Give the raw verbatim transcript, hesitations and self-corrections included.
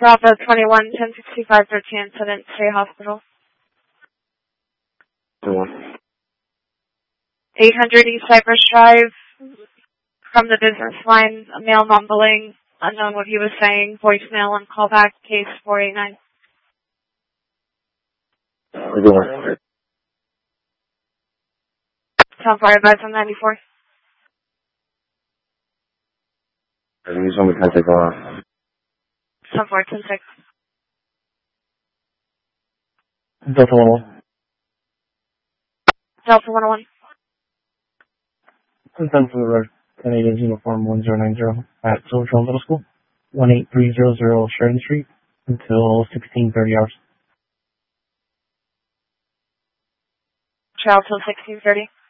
Bravo twenty-one, ten sixty-five, thirteen incident, State Hospital. twenty-one. eight hundred East Cypress Drive, from the business line, a male mumbling, unknown what he was saying, voicemail and callback, case four eighty-nine. We're going. Sound fire advice on ninety-four. Use on the contact line. Sound four ten six. Delta one oh one. Delta one oh one. Consent for the road. Canadian Uniform one zero nine zero at Silvertrail Middle School. one eight three zero zero Sheridan Street until sixteen thirty hours. Trail till sixteen thirty.